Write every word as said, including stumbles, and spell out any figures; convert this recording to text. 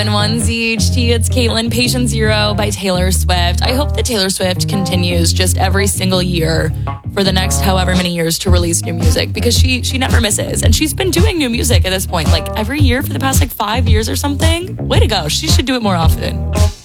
And one Z H T, it's Caitlin, Patient Zero by Taylor Swift. I hope that Taylor Swift continues just every single year for the next however many years to release new music, because she she never misses. And she's been doing new music at this point, like every year for the past like five years or something. Way to go. She should do it more often.